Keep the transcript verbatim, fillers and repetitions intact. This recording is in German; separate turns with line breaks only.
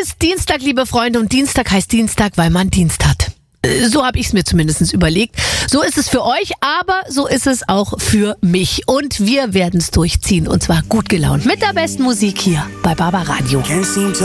ist Dienstag, liebe Freunde, und Dienstag heißt Dienstag, weil man Dienst hat. So habe ich es mir zumindest überlegt. So ist es für euch, aber so ist es auch für mich. Und wir werden es durchziehen, und zwar gut gelaunt mit der besten Musik hier bei Barbaradio.